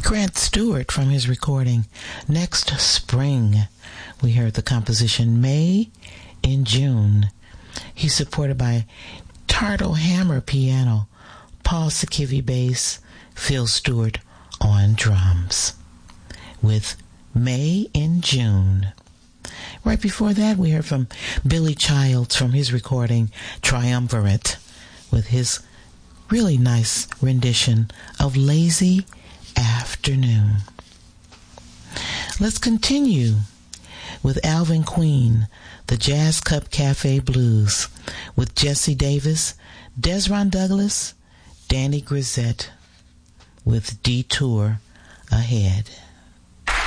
Grant Stewart from his recording Next Spring. We heard the composition May in June. He's supported by Tardo Hammer piano, Paul Sikivi bass, Phil Stewart on drums with May in June. Right before that, we heard from Billy Childs from his recording Triumvirate with his really nice rendition of Lazy Afternoon. Let's continue with Alvin Queen, the Jazz Cup Cafe Blues, with Jesse Davis, Desron Douglas, Danny Grisette, with Detour Ahead.